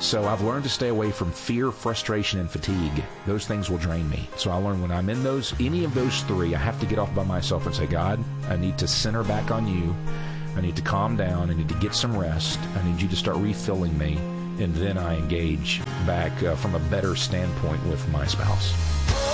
So I've learned to stay away from fear, frustration, and fatigue. Those things will drain me. So I learned when I'm in any of those three, I have to get off by myself and say, God, I need to center back on you. I need to calm down. I need to get some rest. I need you to start refilling me. And then I engage back from a better standpoint with my spouse.